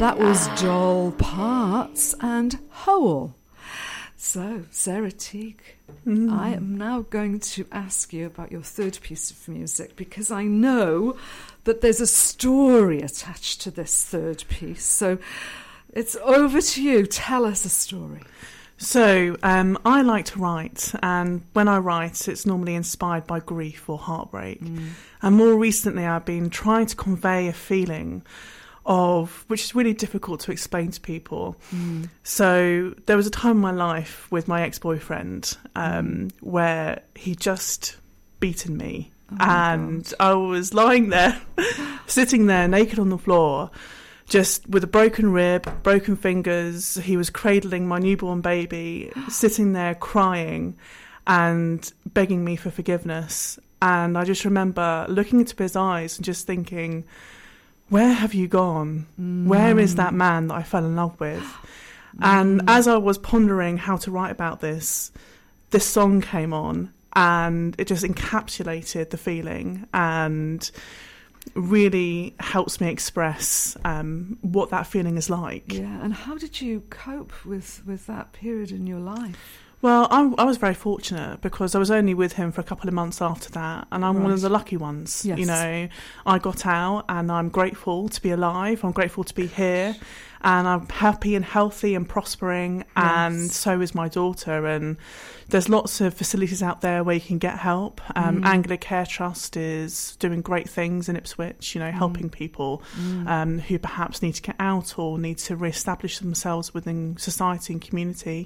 That was Doll Parts and Whole. So, Sarah Teague, I am now going to ask you about your third piece of music, because I know that there's a story attached to this third piece. So it's over to you. Tell us a story. So I like to write, and when I write, it's normally inspired by grief or heartbreak. And more recently, I've been trying to convey a feeling which is really difficult to explain to people. So there was a time in my life with my ex-boyfriend where he just beaten me. And I was lying there, sitting there naked on the floor, just with a broken rib, broken fingers. He was cradling my newborn baby, sitting there crying and begging me for forgiveness. And I just remember looking into his eyes and just thinking, where have you gone? Where is that man that I fell in love with? And as I was pondering how to write about this song came on, and it just encapsulated the feeling and really helps me express what that feeling is like. Yeah, and how did you cope with that period in your life? Well, I was very fortunate because I was only with him for a couple of months after that, and I'm one of the lucky ones. Yes. You know, I got out, and I'm grateful to be alive. I'm grateful to be here, and I'm happy and healthy and prospering, and so is my daughter. And there's lots of facilities out there where you can get help. Anglia Care Trust is doing great things in Ipswich, you know, helping people who perhaps need to get out or need to re-establish themselves within society and community.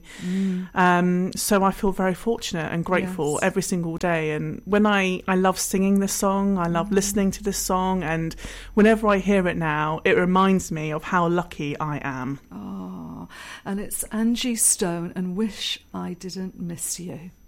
So I feel very fortunate and grateful every single day. And when I love singing this song, I love listening to this song, and whenever I hear it now, it reminds me of how lucky I am. Oh, and it's Angie Stone and Wish I Didn't Miss You.